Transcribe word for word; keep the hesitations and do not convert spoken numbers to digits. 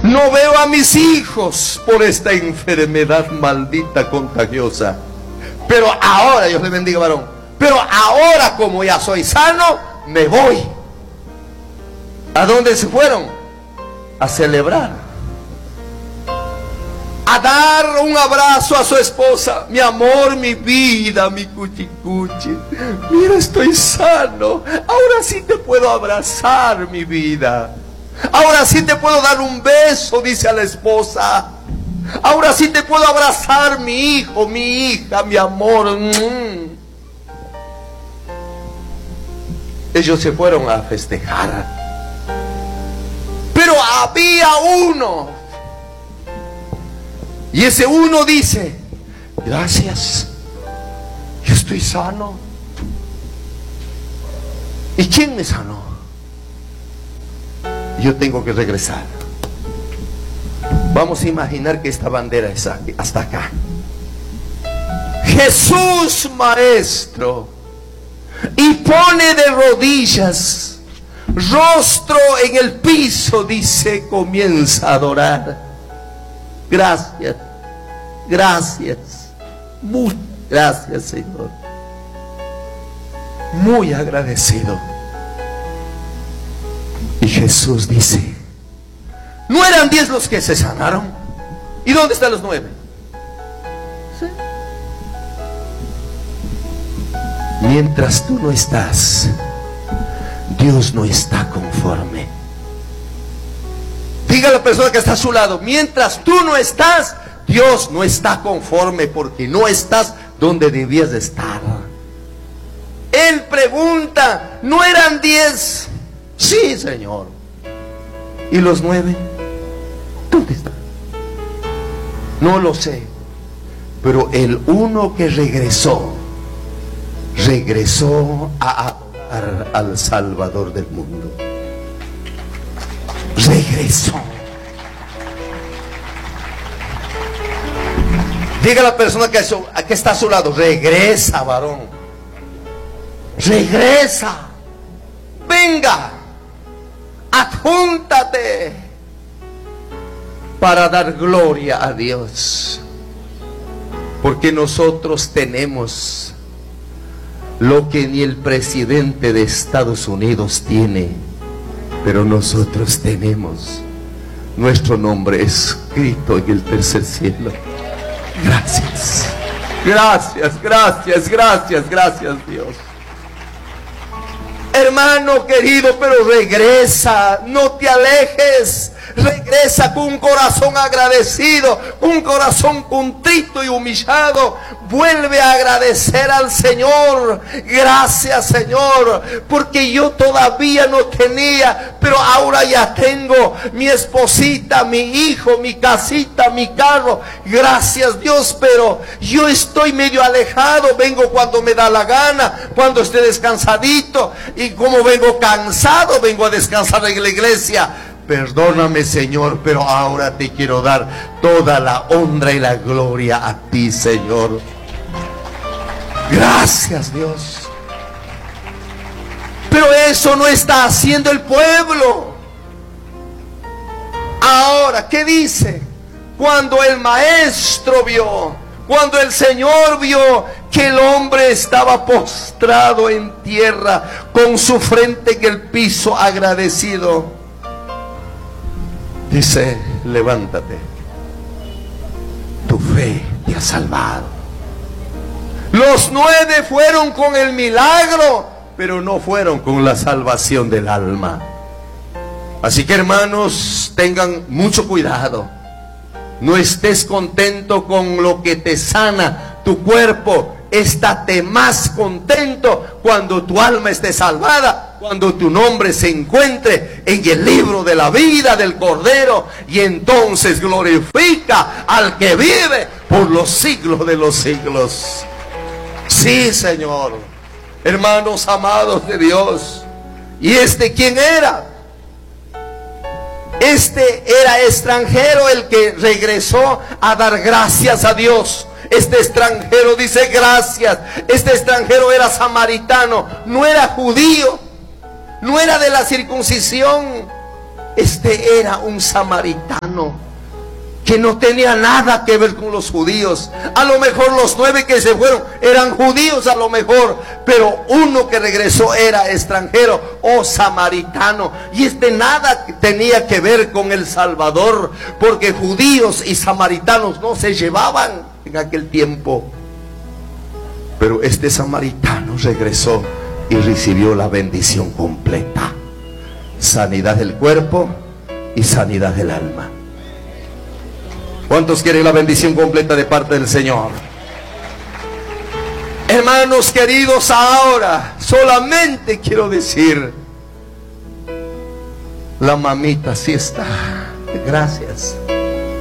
No veo a mis hijos por esta enfermedad maldita contagiosa. Pero ahora, Dios le bendiga, varón. Pero ahora, como ya soy sano, me voy. ¿A dónde se fueron? A celebrar, a dar un abrazo a su esposa. Mi amor, mi vida, mi cuchicuchi, mira, estoy sano. Ahora sí te puedo abrazar, mi vida. Ahora sí te puedo dar un beso, dice a la esposa. Ahora sí te puedo abrazar, mi hijo, mi hija, mi amor. Mm. Ellos se fueron a festejar. Pero había uno. Y ese uno dice: gracias, yo estoy sano. ¿Y quién me sanó? Yo tengo que regresar. Vamos a imaginar que esta bandera es aquí, hasta acá. Jesús, maestro, y pone de rodillas, rostro en el piso, dice, comienza a adorar. Gracias, gracias, muchas gracias, Señor. Muy agradecido. Y Jesús dice: ¿no eran diez los que se sanaron? ¿Y dónde están los nueve? ¿Sí? Mientras tú no estás, Dios no está conforme. Diga a la persona que está a su lado: mientras tú no estás, Dios no está conforme, porque no estás donde debías de estar. Él pregunta: ¿no eran diez? Sí, Señor. ¿Y los nueve? ¿Dónde están? No lo sé. Pero el uno que regresó, regresó a adorar al Salvador del mundo. Regresó. Diga a la persona que, que está a su lado: regresa, varón. Regresa. Venga. Adjúntate para dar gloria a Dios. Porque nosotros tenemos lo que ni el presidente de Estados Unidos tiene. Pero nosotros tenemos nuestro nombre escrito en el tercer cielo. Gracias, gracias, gracias, gracias, gracias, Dios. Hermano querido, pero regresa, no te alejes. Regresa con un corazón agradecido, con un corazón contrito y humillado. Vuelve a agradecer al Señor. Gracias, Señor, porque yo todavía no tenía, pero ahora ya tengo mi esposita, mi hijo, mi casita, mi carro. Gracias, Dios, pero yo estoy medio alejado. Vengo cuando me da la gana, cuando esté descansadito. Y como vengo cansado, vengo a descansar en la iglesia. Perdóname, Señor, pero ahora te quiero dar toda la honra y la gloria a ti, Señor. Gracias, Dios. Pero eso no está haciendo el pueblo. Ahora, ¿qué dice? Cuando el maestro vio, cuando el Señor vio que el hombre estaba postrado en tierra, con su frente en el piso, agradecido, dice: levántate, tu fe te ha salvado. Los nueve fueron con el milagro, pero no fueron con la salvación del alma. Así que, hermanos, tengan mucho cuidado. No estés contento con lo que te sana tu cuerpo. Estate más contento cuando tu alma esté salvada, cuando tu nombre se encuentre en el libro de la vida del Cordero, y entonces glorifica al que vive por los siglos de los siglos. Sí, Señor. Hermanos amados de Dios, ¿y este quién era? Este era extranjero, el que regresó a dar gracias a Dios. Este extranjero dice gracias. Este extranjero era samaritano, no era judío, no era de la circuncisión. Este era un samaritano que no tenía nada que ver con los judíos. A lo mejor los nueve que se fueron eran judíos a lo mejor, pero uno que regresó era extranjero o samaritano. Y este nada tenía que ver con el Salvador, porque judíos y samaritanos no se llevaban en aquel tiempo. Pero este samaritano regresó y recibió la bendición completa: sanidad del cuerpo y sanidad del alma. ¿Cuántos quieren la bendición completa de parte del Señor? Hermanos queridos, ahora solamente quiero decir, la mamita sí está. Gracias.